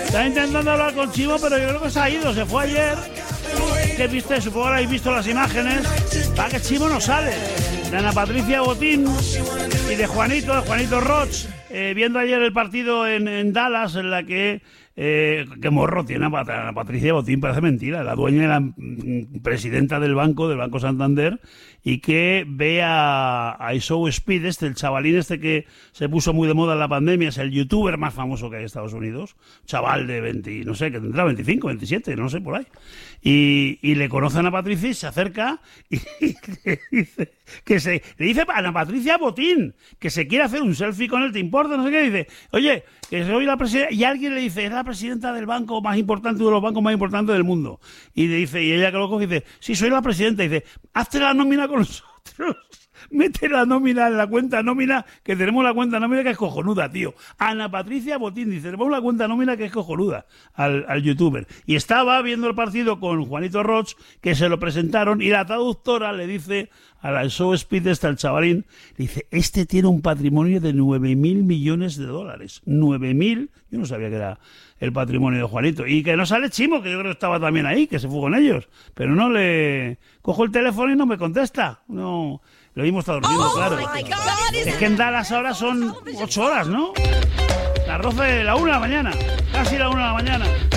Está intentando hablar con Chimo, pero yo creo que se ha ido. Se fue ayer. ¿Qué viste? Supongo que habéis visto las imágenes. Para que Chimo no sale. De Ana Patricia Botín y de Juanito Roch. Viendo ayer el partido en Dallas, en la que... qué morro tiene Ana Patricia Botín, parece mentira, la dueña y la presidenta del Banco Santander, y que ve a Show Speed, el chavalín que se puso muy de moda en la pandemia, es el youtuber más famoso que hay en Estados Unidos, chaval de 20, no sé, que tendrá 25, 27, no sé, por ahí, y le conoce a Ana Patricia y se acerca y le dice a Ana Patricia Botín que se quiere hacer un selfie con él, ¿te importa? No sé qué, dice, oye, que soy la presidenta, y alguien le dice, es la presidenta del banco más importante, uno de los bancos más importantes del mundo, y le dice, y ella que lo coge y dice, sí, soy la presidenta, y dice, hazte la nómina con nosotros, mete la nómina en la cuenta nómina, que tenemos la cuenta nómina que es cojonuda, tío. Ana Patricia Botín dice, tenemos la cuenta nómina que es cojonuda al youtuber, y estaba viendo el partido con Juanito Roch, que se lo presentaron, y la traductora le dice a la Show Speed el chavalín, le dice, tiene un patrimonio de 9.000 millones de dólares. 9.000, yo no sabía que era el patrimonio de Juanito. Y que no sale Chimo, que yo creo que estaba también ahí, que se fue con ellos. Pero no le... Cojo el teléfono y no me contesta. No, lo mismo está durmiendo, claro. Es que en Dallas ahora son 8 horas, ¿no? La 1 de la mañana. Casi la 1 de la mañana.